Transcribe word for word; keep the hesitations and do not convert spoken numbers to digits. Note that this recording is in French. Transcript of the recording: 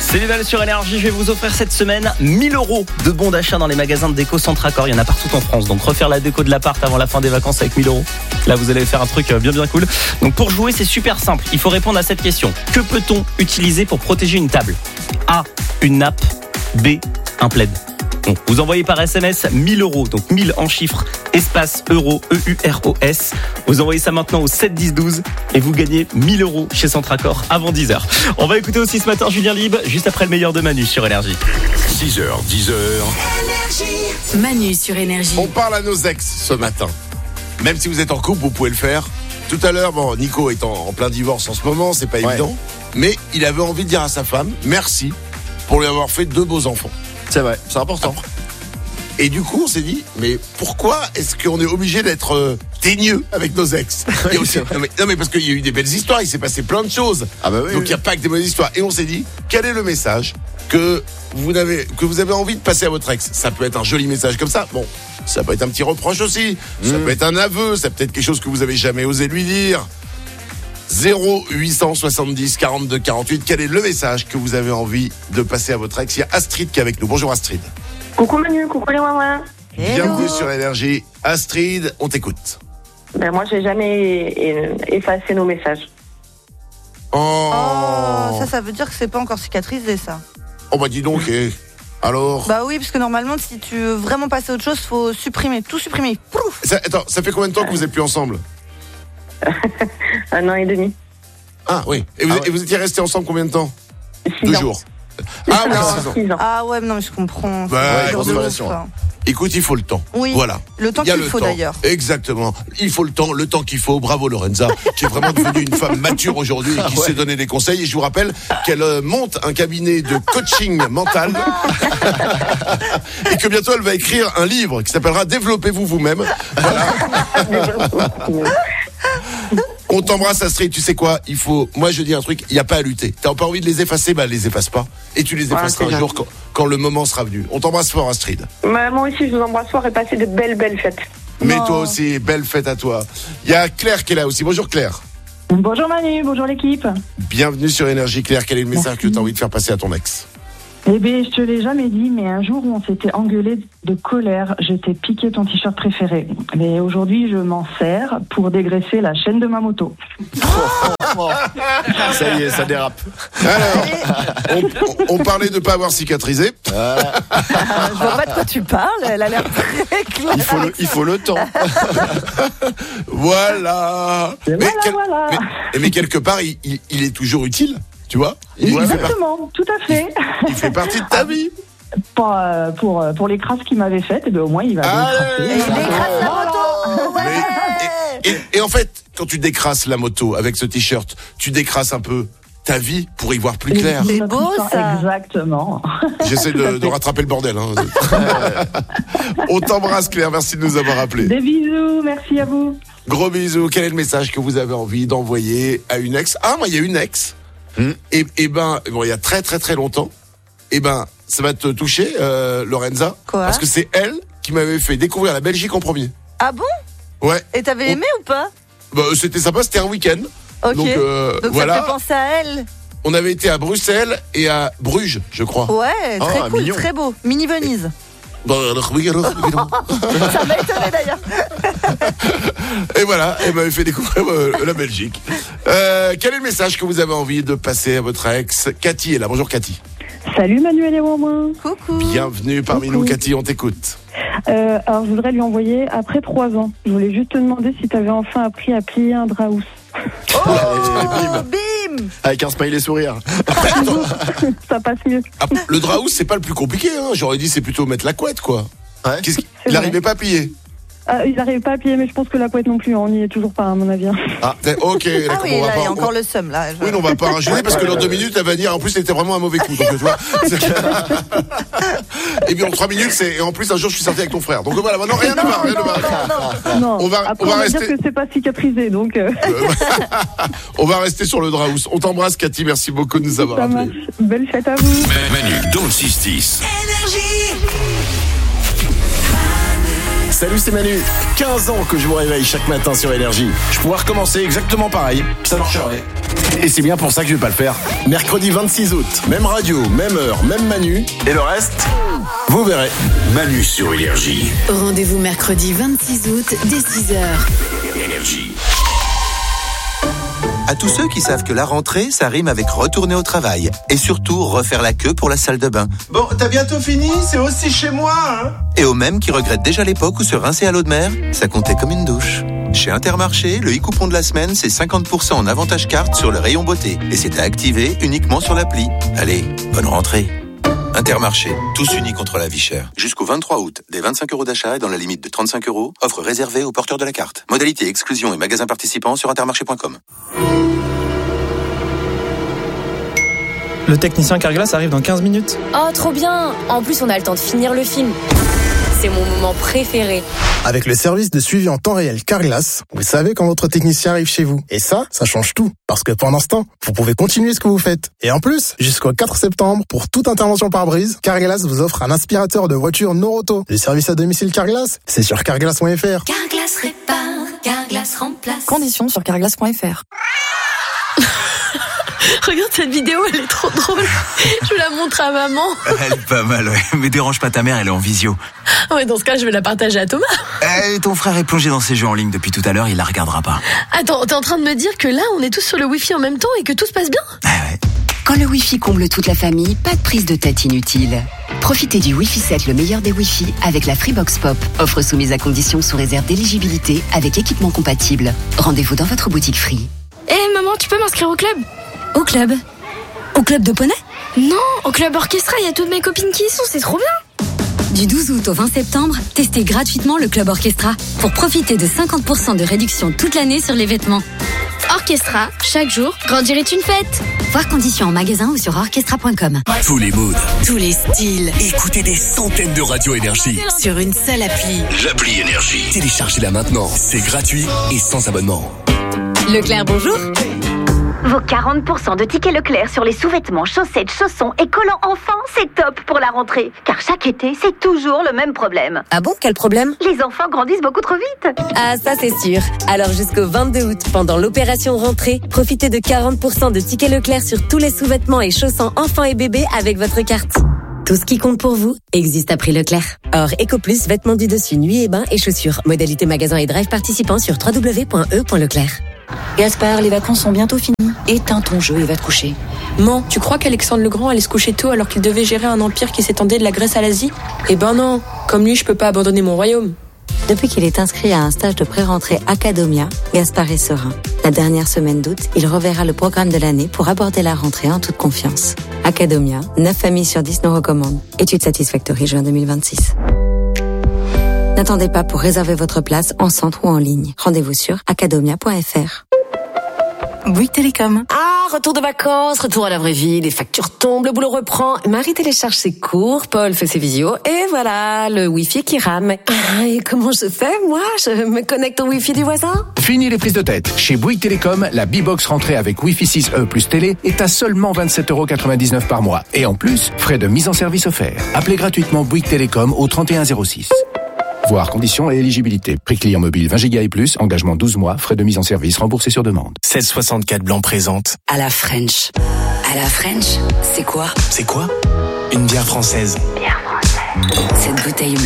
C'est Lidl sur Énergie, je vais vous offrir cette semaine mille euros de bons d'achat dans les magasins de déco Centracor. Il y en a partout en France, donc refaire la déco de l'appart avant la fin des vacances avec mille euros. Là, vous allez faire un truc bien bien cool. Donc pour jouer, c'est super simple. Il faut répondre à cette question. Que peut-on utiliser pour protéger une table ? A. Une nappe. B. Un plaid. Bon, vous envoyez par S M S mille euros, donc mille en chiffres, espace euro, E U R O S. Vous envoyez ça maintenant au sept dix douze et vous gagnez mille euros chez Centracor avant dix heures. On va écouter aussi ce matin Julien Libre, juste après le meilleur de Manu sur Énergie. six heures, dix heures. Manu sur Énergie. On parle à nos ex ce matin. Même si vous êtes en couple, vous pouvez le faire. Tout à l'heure, bon, Nico est en, en plein divorce en ce moment, c'est pas ouais. évident. Mais il avait envie de dire à sa femme merci pour lui avoir fait deux beaux enfants. C'est vrai, c'est important. Et du coup, on s'est dit, mais pourquoi est-ce qu'on est obligé d'être euh, teigneux avec nos ex ? Et aussi, non, mais, non mais parce qu'il y a eu des belles histoires, il s'est passé plein de choses. Ah bah oui, Donc il oui. n'y a pas que des bonnes histoires. Et on s'est dit, quel est le message que vous avez, que vous avez envie de passer à votre ex ? Ça peut être un joli message comme ça. Bon, ça peut être un petit reproche aussi. Ça mmh. peut être un aveu. Ça peut être quelque chose que vous avez jamais osé lui dire. zéro huit cent soixante-dix quarante-deux quarante-huit. Quel est le message que vous avez envie de passer à votre ex ? Il y a Astrid qui est avec nous. Bonjour Astrid. Coucou Manu, coucou les mamans. Bienvenue sur Énergie. Astrid, on t'écoute. Ben moi, j'ai jamais effacé nos messages. Oh, oh ça, ça veut dire que c'est pas encore cicatrisé, ça. Oh bah dis donc, et alors ? Bah oui, parce que normalement, si tu veux vraiment passer à autre chose, faut supprimer, tout supprimer. Pouf. Ça, attends, ça fait combien de temps que vous êtes plus ensemble ? Un an et demi. Ah oui. Et vous, ah, ouais. et vous étiez restés ensemble combien de temps ? Deux ans. jours. Ah oui, non, six ans. ans. Ah ouais, non mais je comprends. Bah, ouais, grosse relation. hein. Écoute, il faut le temps. Oui. Voilà. Le temps qu'il faut temps. D'ailleurs. Exactement. Il faut le temps, le temps qu'il faut. Bravo Lorenza, qui est vraiment devenue une femme mature aujourd'hui et qui ah ouais. sait donner des conseils. Et je vous rappelle qu'elle euh, monte un cabinet de coaching mental et que bientôt elle va écrire un livre qui s'appellera Développez-vous vous-même. Voilà. On t'embrasse Astrid, tu sais quoi ? Il faut, moi je dis un truc, il n'y a pas à lutter. T'as pas envie de les effacer, bah les efface pas. Et tu les effaceras ouais, un jour quand, quand le moment sera venu. On t'embrasse fort Astrid. Bah, moi aussi je vous embrasse fort et passez de belles belles fêtes. Mais non. toi aussi, belle fête à toi. Il y a Claire qui est là aussi. Bonjour Claire. Bonjour Manu, bonjour l'équipe. Bienvenue sur Énergie Claire. Quel est le message Merci. que tu as envie de faire passer à ton ex ? Eh bien, je te l'ai jamais dit, mais un jour où on s'était engueulé de colère, je t'ai piqué ton t-shirt préféré. Mais aujourd'hui, je m'en sers pour dégraisser la chaîne de ma moto. Oh, ça y est, ça dérape. Alors, on, on parlait de ne pas avoir cicatrisé. Voilà. Je vois pas de quoi tu parles, elle a l'air très claire. Il faut le, il faut le temps. Voilà. Mais, mais, voilà, quel, voilà. Mais, mais quelque part, il, il, il est toujours utile. Tu vois ? il, Exactement, il tout à fait. Il, il fait partie de ta vie. Pour, euh, pour, pour les crasses qu'il m'avait faites, ben au moins il va ah, décrasser. Et il décrasse la moto. Ouais. Mais, et, et, et en fait, quand tu décrasses la moto avec ce t-shirt, tu décrasses un peu ta vie pour y voir plus clair. C'est beau ça. Exactement. J'essaie de, de rattraper le bordel. Hein. On t'embrasse Claire, merci de nous avoir appelés. Des bisous, merci à vous. Gros bisous. Quel est le message que vous avez envie d'envoyer à une ex ? Ah, moi il y a une ex. Mmh. Et, et ben, bon, il y a très très très longtemps. Et ben, ça va te toucher, euh, Lorenza. Quoi ? Parce que c'est elle qui m'avait fait découvrir la Belgique en premier. Ah bon ? Ouais. Et t'avais aimé On... ou pas ? Bah, c'était sympa, c'était un week-end. Ok. Donc, euh, Donc voilà. ça te fait penser à elle. On avait été à Bruxelles et à Bruges, je crois. Ouais, très oh, cool, mignon. Très beau. Mini Venise. Bon, alors, oui, alors, oui, non. Ça m'a étonné d'ailleurs. Et voilà, elle m'avait fait découvrir euh, la Belgique. Euh, quel est le message que vous avez envie de passer à votre ex ? Cathy est là. Bonjour Cathy. Salut Manuel et Romain. Coucou. Bienvenue parmi Coucou. nous Cathy, on t'écoute. Euh, alors je voudrais lui envoyer après trois ans. Je voulais juste te demander si tu avais enfin appris à plier un draus. Oh, bim. bim. Avec un smiley sourire. Après, attends, Ça passe mieux. ah, le draus, c'est pas le plus compliqué. Hein. J'aurais dit c'est plutôt mettre la couette, quoi. Ouais. Qu'est-ce qu'il C'est n'arrivait vrai. pas à plier. Euh, il n'arrive pas à plier, mais je pense que la couette non plus. On n'y est toujours pas, à mon avis. Ah, ok, Ah d'accord. oui, on va là, pas, il y a on- encore le seum là. Je- Oui, non, on va pas rajouter parce que dans deux minutes, elle va dire. En plus, c'était vraiment un mauvais coup. Donc, tu vois. Et puis en trois minutes, c'est. Et en plus, un jour, je suis sorti avec ton frère. Donc voilà, maintenant rien ne va, rien ne va. Non. On va- Après, on va on va rester- dire que c'est pas cicatrisé, donc euh, On va rester sur le draus. On t'embrasse, Cathy. Merci beaucoup de nous avoir ça appelés. marche. Belle fête à vous. Manu, dans le six dix. Salut, c'est Manu. quinze ans que je vous réveille chaque matin sur Énergie. Je pourrais recommencer exactement pareil. Ça marcherait. Et c'est bien pour ça que je vais pas le faire. Mercredi vingt-six août, même radio, même heure, même Manu. Et le reste, vous verrez. Manu sur Énergie. Rendez-vous mercredi vingt-six août dès six heures. Énergie. À tous ceux qui savent que la rentrée, ça rime avec retourner au travail. Et surtout, refaire la queue pour la salle de bain. Bon, t'as bientôt fini, c'est aussi chez moi, hein. Et aux mêmes qui regrettent déjà l'époque où se rincer à l'eau de mer, ça comptait comme une douche. Chez Intermarché, le e-coupon de la semaine, c'est cinquante pour cent en avantage carte sur le rayon beauté. Et c'est à activer uniquement sur l'appli. Allez, bonne rentrée. Intermarché, tous unis contre la vie chère. Jusqu'au vingt-trois août, des vingt-cinq euros d'achat et dans la limite de trente-cinq euros, offre réservée aux porteurs de la carte. Modalité, exclusion et magasins participants sur intermarché point com. Le technicien Carglass arrive dans quinze minutes. Oh, trop bien! En plus, on a le temps de finir le film. C'est mon moment préféré. Avec le service de suivi en temps réel Carglass, vous savez quand votre technicien arrive chez vous. Et ça, ça change tout. Parce que pendant ce temps, vous pouvez continuer ce que vous faites. Et en plus, jusqu'au quatre septembre, pour toute intervention par brise, Carglass vous offre un aspirateur de voiture Noroto. Le service à domicile Carglass, c'est sur carglass point f r. Carglass répare, Carglass remplace. Conditions sur carglass point f r. Regarde cette vidéo, elle est trop drôle. Je la montre à maman. Elle est pas mal, ouais. Mais dérange pas ta mère, elle est en visio. Ouais, dans ce cas, je vais la partager à Thomas. Eh, ton frère est plongé dans ses jeux en ligne depuis tout à l'heure, il la regardera pas. Attends, t'es en train de me dire que là, on est tous sur le Wi-Fi en même temps et que tout se passe bien? Ah ouais. Quand le Wi-Fi comble toute la famille, pas de prise de tête inutile. Profitez du Wi-Fi sept, le meilleur des Wi-Fi, avec la Freebox Pop. Offre soumise à condition sous réserve d'éligibilité avec équipement compatible. Rendez-vous dans votre boutique Free. Eh hey, maman, tu peux m'inscrire au club? Au club? Au club de poney? Non, au club orchestra, il y a toutes mes copines qui y sont, c'est trop bien. Du douze août au vingt septembre, testez gratuitement le club orchestra pour profiter de cinquante pour cent de réduction toute l'année sur les vêtements. Orchestra, chaque jour, grandir est une fête. Voir conditions en magasin ou sur orchestra point com. Tous les moods, tous les styles. Écoutez des centaines de radios Énergie sur une seule appli. L'appli Énergie. Téléchargez-la maintenant, c'est gratuit et sans abonnement. Leclerc, bonjour. Vos quarante pour cent de tickets Leclerc sur les sous-vêtements, chaussettes, chaussons et collants enfants, c'est top pour la rentrée. Car chaque été, c'est toujours le même problème. Ah bon, quel problème? Les enfants grandissent beaucoup trop vite. Ah, ça c'est sûr. Alors jusqu'au vingt-deux août, pendant l'opération rentrée, profitez de quarante pour cent de tickets Leclerc sur tous les sous-vêtements et chaussons enfants et bébés avec votre carte. Tout ce qui compte pour vous existe à prix Leclerc. Or, EcoPlus, vêtements du dessus, nuit et bain et chaussures. Modalité magasin et drive participants sur w w w point e point leclerc. Gaspard, les vacances sont bientôt finies. Éteins ton jeu et va te coucher. Non, tu crois qu'Alexandre le Grand allait se coucher tôt alors qu'il devait gérer un empire qui s'étendait de la Grèce à l'Asie? Eh ben non, comme lui, je peux pas abandonner mon royaume. Depuis qu'il est inscrit à un stage de pré-rentrée Academia, Gaspard est serein. La dernière semaine d'août, il reverra le programme de l'année pour aborder la rentrée en toute confiance. Academia, neuf familles sur dix nous recommandent. Étude Satisfactory juin deux mille vingt-six. N'attendez pas pour réserver votre place en centre ou en ligne. Rendez-vous sur academia point f r. Bouygues Télécom. Ah, retour de vacances, retour à la vraie vie, les factures tombent, le boulot reprend. Marie télécharge ses cours, Paul fait ses visios, et voilà, le Wi-Fi qui rame. Ah, et comment je fais, moi? Je me connecte au Wi-Fi du voisin? Fini les prises de tête. Chez Bouygues Télécom, la B-Box rentrée avec Wi-Fi six E plus télé est à seulement vingt-sept euros quatre-vingt-dix-neuf par mois. Et en plus, frais de mise en service offerts. Appelez gratuitement Bouygues Télécom au trente et un zéro six. Voir conditions et éligibilité. Prix client mobile vingt gigas et plus, engagement douze mois, frais de mise en service remboursés sur demande. seize soixante-quatre Blanc présente. À la French. À la French, c'est quoi? C'est quoi? Une bière française. Bière française. Cette bouteille